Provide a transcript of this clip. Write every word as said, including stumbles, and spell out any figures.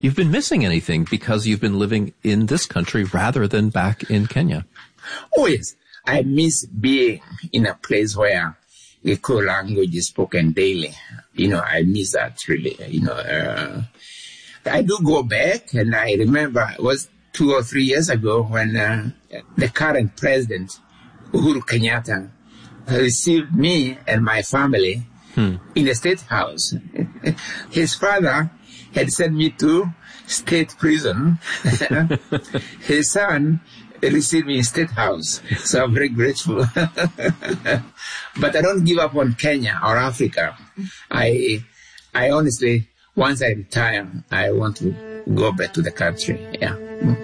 you've been missing anything because you've been living in this country rather than back in Kenya. Oh, yes. I miss being in a place where the core language is spoken daily. You know, I miss that really. You know, uh, I do go back, and I remember it was two or three years ago when uh, the current president, Uhuru Kenyatta, received me and my family hmm. in the State House. His father had sent me to state prison. His son received me in State House. So I'm very grateful. But I don't give up on Kenya or Africa. I, I honestly, once I retire, I want to go back to the country. Yeah.